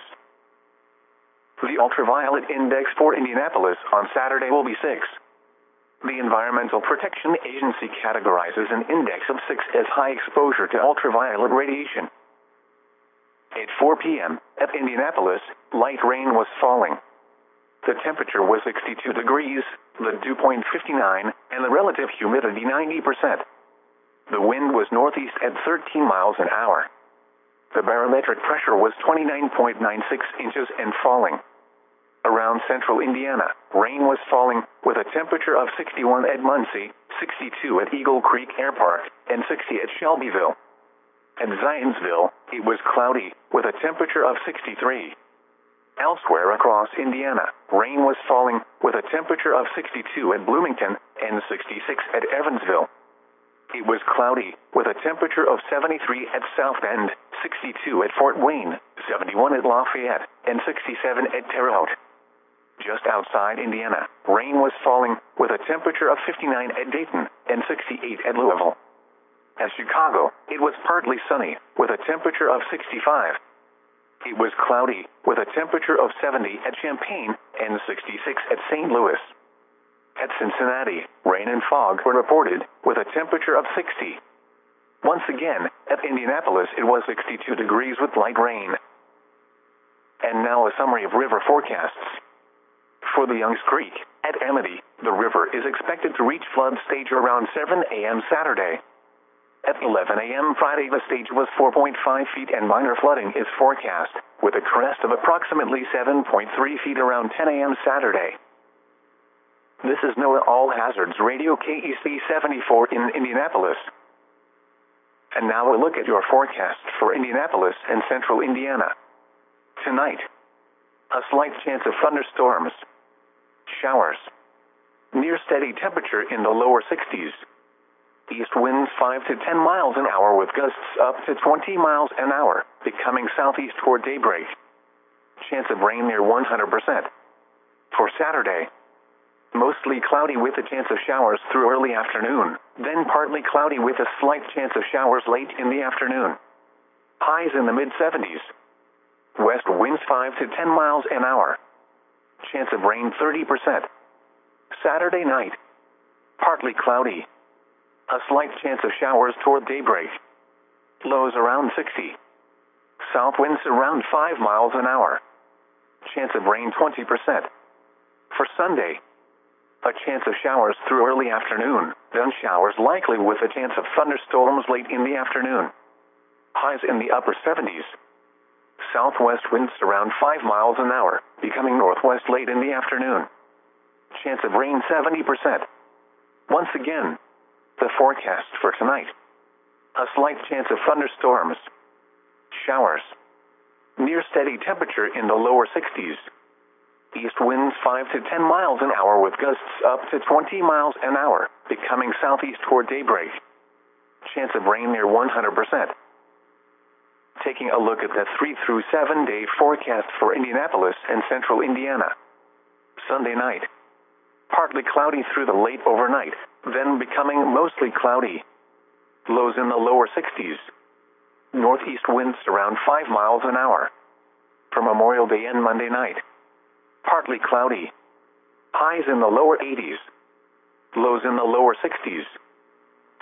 The ultraviolet index for Indianapolis on Saturday will be six. The Environmental Protection Agency categorizes an index of six as high exposure to ultraviolet radiation. At four p m at Indianapolis, light rain was falling. The temperature was sixty-two degrees, the dew point fifty-nine, and the relative humidity ninety percent. The wind was northeast at thirteen miles an hour. The barometric pressure was twenty-nine point nine six inches and falling. Around central Indiana, rain was falling, with a temperature of sixty-one at Muncie, sixty-two at Eagle Creek Air Park, and sixty at Shelbyville. At Zionsville, it was cloudy, with a temperature of sixty-three. Elsewhere across Indiana, rain was falling, with a temperature of sixty-two at Bloomington and sixty-six at Evansville. It was cloudy, with a temperature of seventy-three at South Bend, sixty-two at Fort Wayne, seventy-one at Lafayette, and sixty-seven at Terre Haute. Just outside Indiana, rain was falling, with a temperature of fifty-nine at Dayton and sixty-eight at Louisville. At Chicago, it was partly sunny, with a temperature of sixty-five. It was cloudy, with a temperature of seventy at Champaign and sixty-six at Saint Louis. At Cincinnati, rain and fog were reported, with a temperature of sixty. Once again, at Indianapolis it was sixty-two degrees with light rain. And now a summary of river forecasts. For the Youngs Creek, at Amity, the river is expected to reach flood stage around seven a m Saturday. At eleven a m Friday, the stage was four point five feet and minor flooding is forecast, with a crest of approximately seven point three feet around ten a m Saturday. This is NOAA All Hazards Radio K E C seventy-four in Indianapolis. And now a look at your forecast for Indianapolis and central Indiana. Tonight, a slight chance of thunderstorms. Showers. Near steady temperature in the lower sixties. East winds five to ten miles an hour with gusts up to twenty miles an hour, becoming southeast toward daybreak. Chance of rain near one hundred percent. For Saturday, mostly cloudy with a chance of showers through early afternoon, then partly cloudy with a slight chance of showers late in the afternoon. Highs in the mid seventies. West winds five to ten miles an hour. Chance of rain thirty percent. Saturday night, partly cloudy. A slight chance of showers toward daybreak. Lows around sixty. South winds around five miles an hour. Chance of rain twenty percent. For Sunday, a chance of showers through early afternoon, then showers likely with a chance of thunderstorms late in the afternoon. Highs in the upper seventies. Southwest winds around five miles an hour, becoming northwest late in the afternoon. Chance of rain seventy percent. Once again, the forecast for tonight. A slight chance of thunderstorms. Showers. Near steady temperature in the lower sixties. East winds five to ten miles an hour with gusts up to twenty miles an hour, becoming southeast toward daybreak. Chance of rain near one hundred percent. Taking a look at the three through seven day forecast for Indianapolis and central Indiana. Sunday night, partly cloudy through the late overnight, then becoming mostly cloudy. Lows in the lower sixties. Northeast winds around five miles an hour. For Memorial Day and Monday night, partly cloudy. Highs in the lower eighties. Lows in the lower sixties.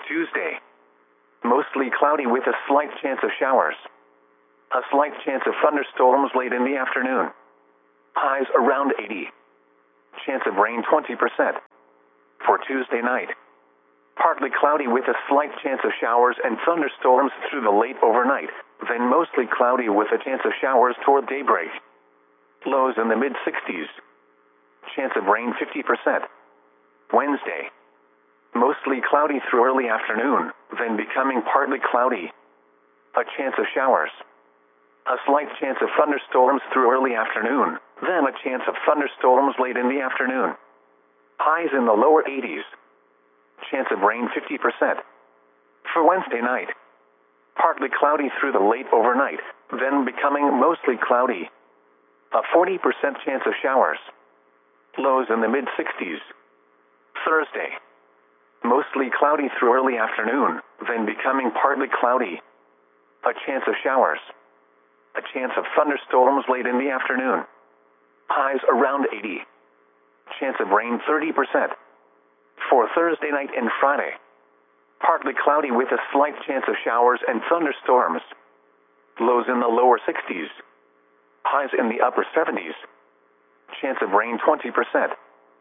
Tuesday, mostly cloudy with a slight chance of showers. A slight chance of thunderstorms late in the afternoon. Highs around eighty. Chance of rain twenty percent. For Tuesday night, partly cloudy with a slight chance of showers and thunderstorms through the late overnight, then mostly cloudy with a chance of showers toward daybreak. Lows in the mid sixties. Chance of rain fifty percent. Wednesday, mostly cloudy through early afternoon, then becoming partly cloudy. A chance of showers. A slight chance of thunderstorms through early afternoon, then a chance of thunderstorms late in the afternoon. Highs in the lower eighties. Chance of rain fifty percent. For Wednesday night, partly cloudy through the late overnight, then becoming mostly cloudy. A forty percent chance of showers. Lows in the mid sixties. Thursday, mostly cloudy through early afternoon, then becoming partly cloudy. A chance of showers. A chance of thunderstorms late in the afternoon. Highs around eighty. Chance of rain thirty percent. For Thursday night and Friday, partly cloudy with a slight chance of showers and thunderstorms. Lows in the lower sixties. Highs in the upper seventies. Chance of rain twenty percent.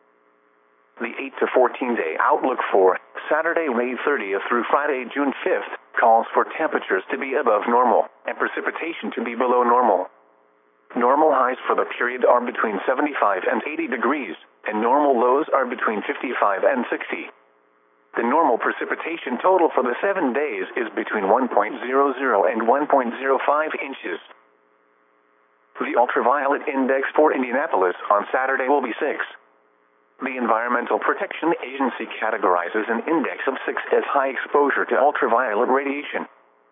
The eight to fourteen day outlook for Saturday, May thirtieth through Friday, June fifth, calls for temperatures to be above normal and precipitation to be below normal. Normal highs for the period are between seventy-five and eighty degrees, and normal lows are between fifty-five and sixty. The normal precipitation total for the seven days is between one point zero zero and one point zero five inches. The ultraviolet index for Indianapolis on Saturday will be six. The Environmental Protection Agency categorizes an index of six as high exposure to ultraviolet radiation.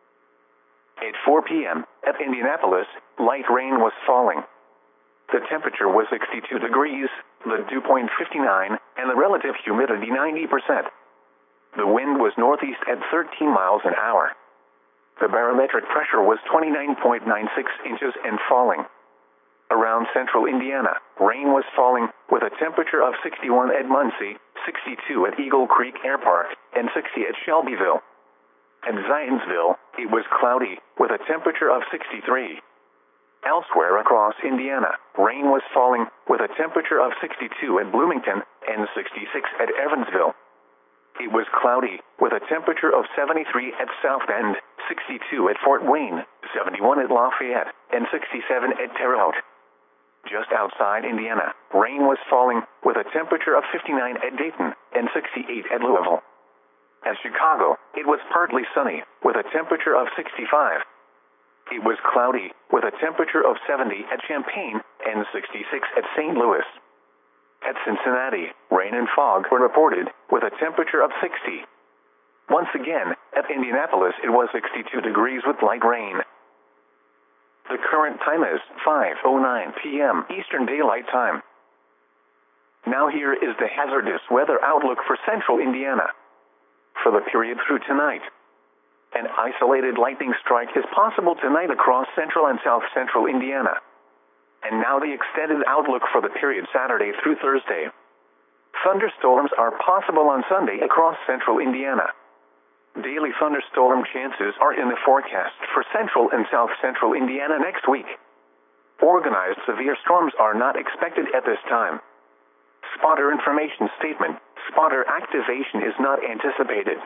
At four p m at Indianapolis, light rain was falling. The temperature was sixty-two degrees, the dew point fifty-nine, and the relative humidity ninety percent. The wind was northeast at thirteen miles an hour. The barometric pressure was twenty-nine point nine six inches and falling. Around central Indiana, rain was falling, with a temperature of sixty-one at Muncie, sixty-two at Eagle Creek Air Park, and sixty at Shelbyville. At Zionsville, it was cloudy, with a temperature of sixty-three. Elsewhere across Indiana, rain was falling, with a temperature of sixty-two at Bloomington, and sixty-six at Evansville. It was cloudy, with a temperature of seventy-three at South Bend, sixty-two at Fort Wayne, seventy-one at Lafayette, and sixty-seven at Terre Haute. Just outside Indiana, rain was falling, with a temperature of fifty-nine at Dayton, and sixty-eight at Louisville. At Chicago, it was partly sunny, with a temperature of sixty-five. It was cloudy, with a temperature of seventy at Champaign, and sixty-six at Saint Louis. At Cincinnati, rain and fog were reported, with a temperature of sixty. Once again, at Indianapolis it was sixty-two degrees with light rain. The current time is five oh nine p m Eastern Daylight Time. Now here is the hazardous weather outlook for central Indiana. For the period through tonight, an isolated lightning strike is possible tonight across central and south central Indiana. And now the extended outlook for the period Saturday through Thursday. Thunderstorms are possible on Sunday across central Indiana. Daily thunderstorm chances are in the forecast for central and south central Indiana next week. Organized severe storms are not expected at this time. Spotter information statement: spotter activation is not anticipated.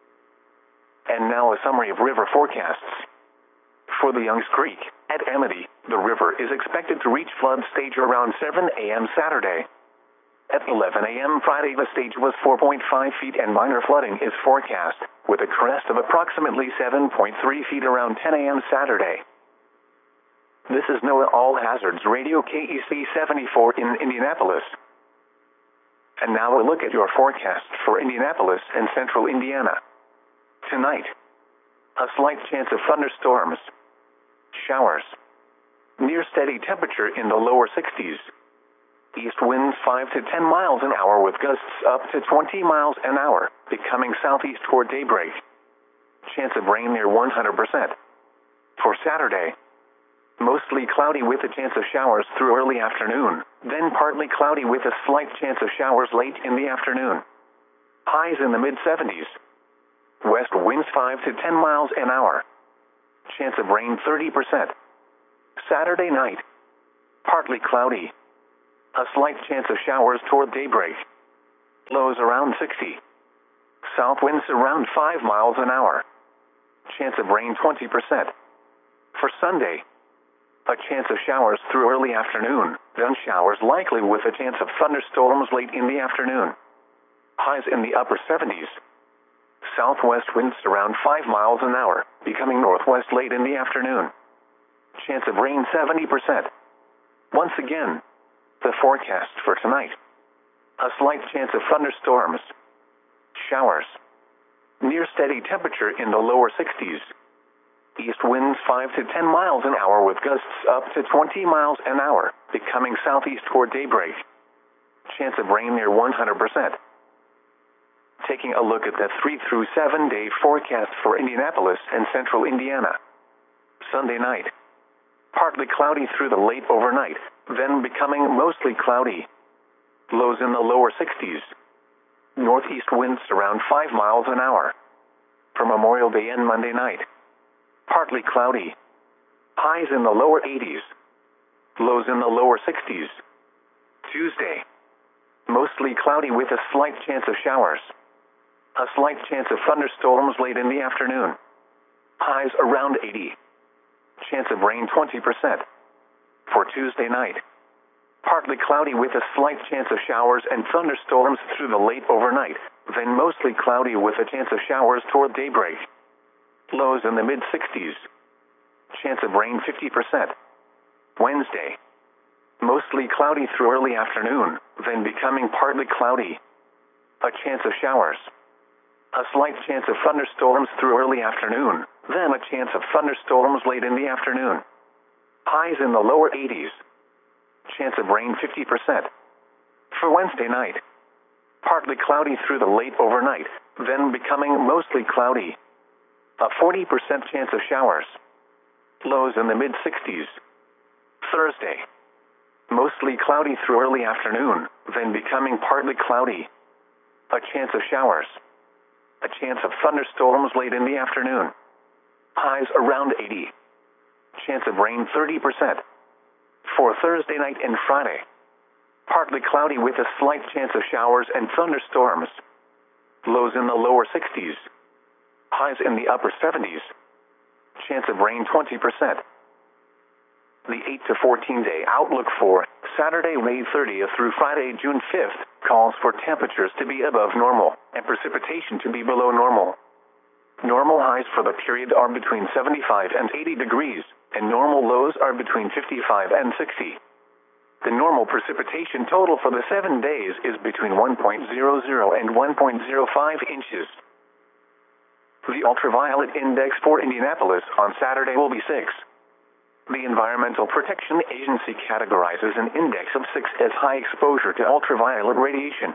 And now a summary of river forecasts. For the Youngs Creek, at Amity, the river is expected to reach flood stage around seven a m Saturday. At eleven a m Friday, the stage was four point five feet and minor flooding is forecast, with a crest of approximately seven point three feet around ten a m Saturday. This is NOAA All Hazards Radio K E C seventy-four in Indianapolis. And now a look at your forecast for Indianapolis and central Indiana. Tonight, a slight chance of thunderstorms. Showers. Near steady temperature in the lower sixties. East winds five to ten miles an hour with gusts up to twenty miles an hour, becoming southeast toward daybreak. Chance of rain near one hundred percent. For Saturday, mostly cloudy with a chance of showers through early afternoon, then partly cloudy with a slight chance of showers late in the afternoon. Highs in the mid seventies. West winds five to ten miles an hour. Chance of rain thirty percent. Saturday night. Partly cloudy. A slight chance of showers toward daybreak. Lows around sixty. South winds around five miles an hour. Chance of rain twenty percent. For Sunday. A chance of showers through early afternoon, then showers likely with a chance of thunderstorms late in the afternoon. Highs in the upper seventies. Southwest winds around five miles an hour, becoming northwest late in the afternoon. Chance of rain seventy percent. Once again, the forecast for tonight. A slight chance of thunderstorms. Showers. Near steady temperature in the lower sixties. East winds five to ten miles an hour with gusts up to twenty miles an hour, becoming southeast toward daybreak. Chance of rain near one hundred percent. Taking a look at the three through seven day forecast for Indianapolis and central Indiana. Sunday night. Partly cloudy through the late overnight, then becoming mostly cloudy. Lows in the lower sixties. Northeast winds around five miles an hour. For Memorial Day and Monday night. Partly cloudy. Highs in the lower eighties. Lows in the lower sixties. Tuesday. Mostly cloudy with a slight chance of showers. A slight chance of thunderstorms late in the afternoon. Highs around eighty. Chance of rain twenty percent. For Tuesday night. Partly cloudy with a slight chance of showers and thunderstorms through the late overnight, then mostly cloudy with a chance of showers toward daybreak. Lows in the mid-sixties. Chance of rain fifty percent. Wednesday. Mostly cloudy through early afternoon, then becoming partly cloudy. A chance of showers. A slight chance of thunderstorms through early afternoon, then a chance of thunderstorms late in the afternoon. Highs in the lower eighties. Chance of rain fifty percent. For Wednesday night. Partly cloudy through the late overnight, then becoming mostly cloudy. A forty percent chance of showers. Lows in the mid-sixties. Thursday. Mostly cloudy through early afternoon, then becoming partly cloudy. A chance of showers. A chance of thunderstorms late in the afternoon. Highs around eighty. Chance of rain thirty percent. For Thursday night and Friday. Partly cloudy with a slight chance of showers and thunderstorms. Lows in the lower sixties. Highs in the upper seventies. Chance of rain twenty percent. The eight to fourteen day outlook for Saturday, May thirtieth through Friday, June fifth, calls for temperatures to be above normal and precipitation to be below normal. Normal highs for the period are between seventy-five and eighty degrees, and normal lows are between fifty-five and sixty. The normal precipitation total for the seven days is between one point zero zero and one point zero five inches. The ultraviolet index for Indianapolis on Saturday will be six. The Environmental Protection Agency categorizes an index of six as high exposure to ultraviolet radiation.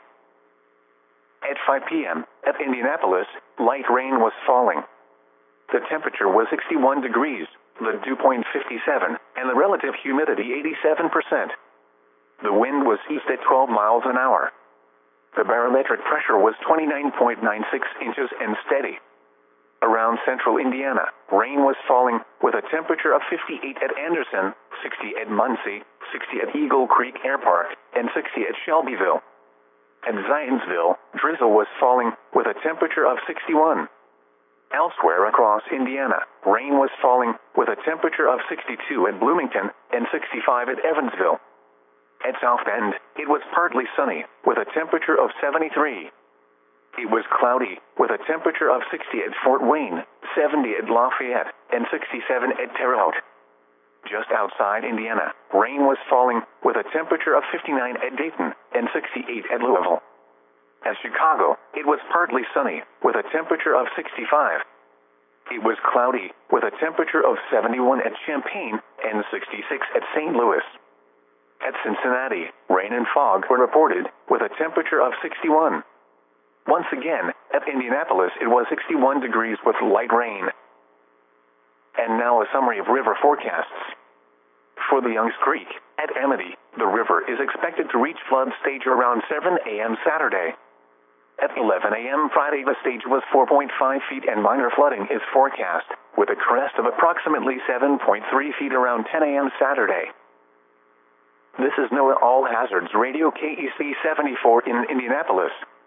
At five p m, at Indianapolis, light rain was falling. The temperature was sixty-one degrees, the dew point fifty-seven, and the relative humidity eighty-seven percent. The wind was east at twelve miles an hour. The barometric pressure was twenty-nine point nine six inches and steady. Around central Indiana, rain was falling, with a temperature of fifty-eight at Anderson, sixty at Muncie, sixty at Eagle Creek Air Park, and sixty at Shelbyville. At Zionsville, drizzle was falling, with a temperature of sixty-one. Elsewhere across Indiana, rain was falling, with a temperature of sixty-two at Bloomington, and sixty-five at Evansville. At South Bend, it was partly sunny, with a temperature of seventy-three. It was cloudy, with a temperature of sixty at Fort Wayne, seventy at Lafayette, and sixty-seven at Terre Haute. Just outside Indiana, rain was falling, with a temperature of fifty-nine at Dayton, and sixty-eight at Louisville. At Chicago, it was partly sunny, with a temperature of sixty-five. It was cloudy, with a temperature of seventy-one at Champaign, and sixty-six at Saint Louis. At Cincinnati, rain and fog were reported, with a temperature of sixty-one. Once again, at Indianapolis it was sixty-one degrees with light rain. And now a summary of river forecasts. For the Youngs Creek, at Amity, the river is expected to reach flood stage around seven a m Saturday. At eleven a m Friday, the stage was four point five feet and minor flooding is forecast, with a crest of approximately seven point three feet around ten a m Saturday. This is NOAA All Hazards Radio K E C seventy-four in Indianapolis.